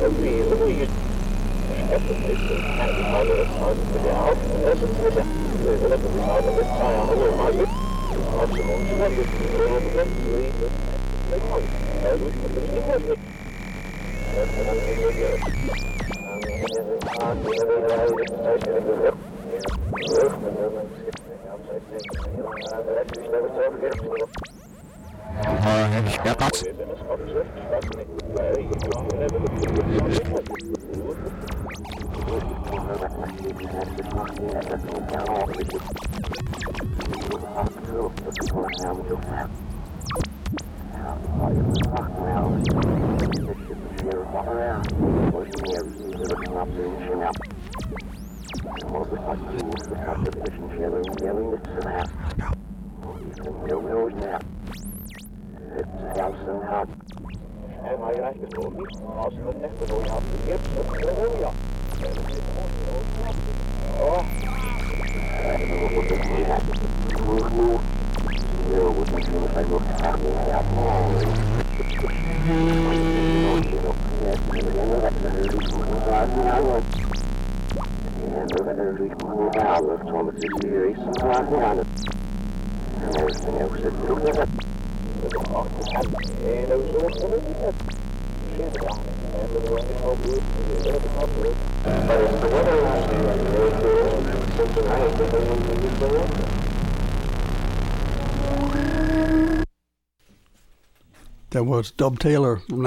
That was Dub Taylor from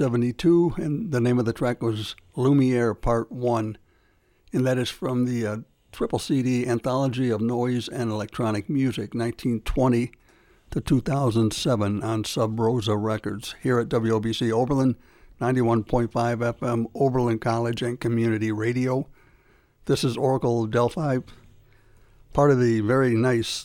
1972, and the name of the track was Lumiere Part 1, and that is from the triple CD Anthology of Noise and Electronic Music, 1920 to 2007 on Sub Rosa Records, here at WOBC Oberlin, 91.5 FM, Oberlin College and Community Radio. This is Oracle Delphi, part of the very nice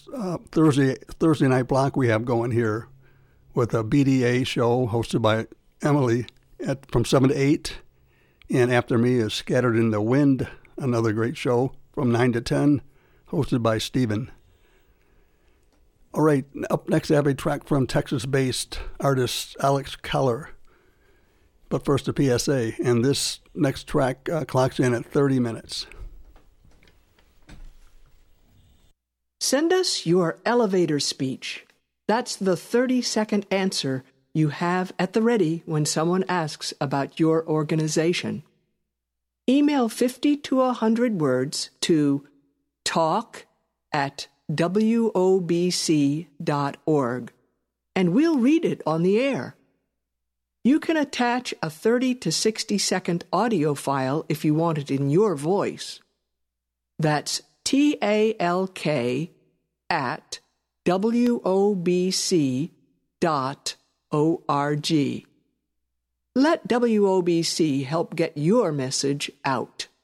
Thursday night block we have going here, with a BDA show hosted by Emily from 7 to 8. And after me is Scattered in the Wind, another great show from 9 to 10, hosted by Stephen. All right, up next I have a track from Texas-based artist Alex Keller. But first a PSA, and this next track clocks in at 30 minutes. Send us your elevator speech. That's the 30-second answer you have at the ready when someone asks about your organization. Email 50 to 100 words to talk@wobc.org, and we'll read it on the air. You can attach a 30 to 60-second audio file if you want it in your voice. That's talk@wobc.org. Let WOBC help get your message out.